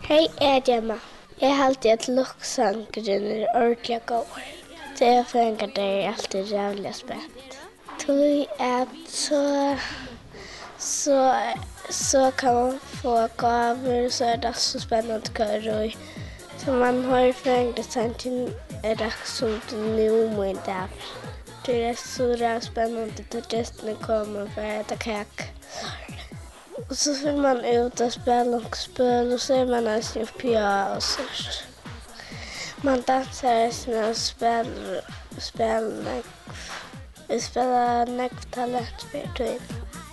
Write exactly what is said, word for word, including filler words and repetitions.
Hej, är Gemma. Jag har alltid ett luxsangren i ordentliga gånger. Det är för en gång det är alltid jävligt spänt. Tror att så, så, så kan man få gaver så är det så spännande kör. Så man har förändrats sanningen är det som det nu med där. Det är så spännande att gästerna kommer för att äta kaka. Och så får man ut och spela och spela och så är man nästan uppe och så. Man dansar och spelar, spelar, spelar nekv talentspel.